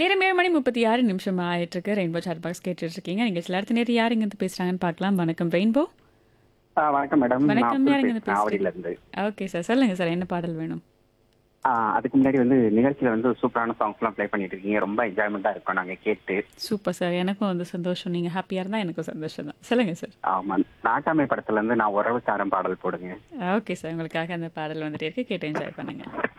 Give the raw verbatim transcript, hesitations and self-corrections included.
நேரம் ஏழு மணி முப்பத்தி ஆறு நிமிஷம் ஆயிட்டு இருக்கு. ரெயின்போ சாட் பாக்ஸ் கேட்டுட்டு இருக்கீங்க. நீங்க சில அடுத்த நேரம் யார் இங்கிருந்து பேசுறாங்கன்னு பார்க்கலாம். வணக்கம் ரெயின்போ. ஆ வணக்கம் மேடம். நான் வணக்கம், அப்துல் யார் இங்கிருந்து பேசுறேன் பேசுறீங்க? ஆவடியில இருந்து. ஓகே சார், சொல்லுங்க சார், என்ன பாடல் வேணும்? ஆ அதுக்கு முன்னாடி வந்து நிகழ்ச்சியில வந்து சூப்பரான சாங்ஸ்லாம் ப்ளே பண்ணிட்டு இருக்கீங்க. ரொம்ப என்ஜாய்மெண்ட்டா இருக்கும் நாங்க கேட்டு. சூப்பர் சார், எனக்கும் வந்து சந்தோஷம். நீங்க ஹாப்பியா இருந்தா எனக்கும் சந்தோஷம் தான். சொல்லுங்க சார். ஆமா, நாட்டாமை படத்துல இருந்து நான் உறவுக்காரன் பாடல் போடுங்க. ஓகே சார், உங்களுக்காக அந்த பாடல் வந்துட்டே இருக்கு. கேட்டு என்ஜாய் பண்ணுங்க.